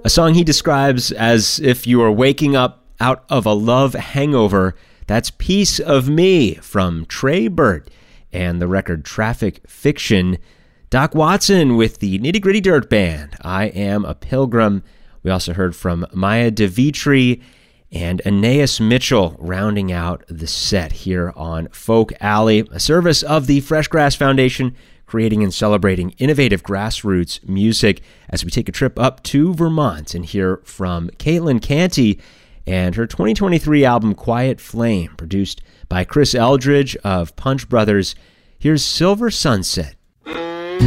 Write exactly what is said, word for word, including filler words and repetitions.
A song he describes as if you are waking up out of a love hangover. That's Piece of Me from Trey Burt and the record Traffic Fiction. Doc Watson with the Nitty Gritty Dirt Band, I Am a Pilgrim. We also heard from Maya DeVitri and Anais Mitchell rounding out the set here on Folk Alley, a service of the Fresh Grass Foundation, creating and celebrating innovative grassroots music as we take a trip up to Vermont and hear from Caitlin Canty and her twenty twenty-three album Quiet Flame, produced by Chris Eldridge of Punch Brothers. Here's Silver Sunset.